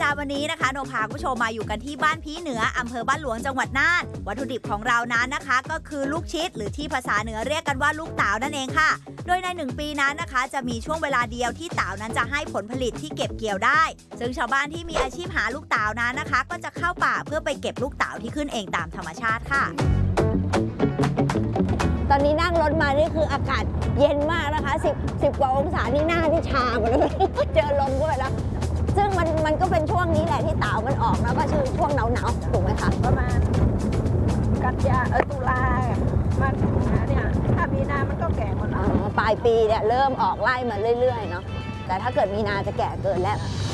การวันนี้นะคะโนพาคุณผู้ชมมาอยู่กันที่บ้านพีเหนืออำเภอบ้านหลวงจังหวัดน่านวัตถุดิบของเรานั้นนะคะก็คือลูกชิดหรือที่ภาษาเหนือเรียกกันว่าลูกเต๋านั่นเองค่ะโดยใน1 ปีนั้นนะคะจะมีช่วงเวลาเดียวที่เต๋านั้นจะให้ผลผลิตที่เก็บเกี่ยวได้ซึ่งชาวบ้านที่มีอาชีพหาลูกเต๋านั้นนะคะก็จะเข้าป่าเพื่อไปเก็บลูกเต๋าที่ขึ้นเองตามธรรมชาติค่ะตอนนี้นั่งรถมานี่คืออากาศเย็นมากนะคะ10 กว่าองศานี่หน้าที่ชาหมดแล้วเจอลมด้วยแล้วซึ่งมันก็เป็นช่วงนี้แหละที่เต๋ามันออกแล้วก็ชื่อช่วงหนาวถูกไหมคะประมาณกันยาตุลามาถึงเนี่ยถ้ามีนามันก็แก่หมดแล้วปลายปีเนี่ยเริ่มออกไล่มาเรื่อยๆเนาะแต่ถ้าเกิดมีนาจะแก่เกินแล้ว